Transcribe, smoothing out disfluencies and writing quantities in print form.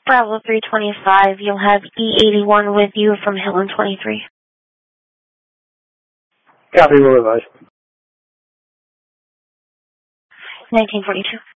Bravo 325, you'll have E81 with you from Hilton 23. Copy, will advise. 1942.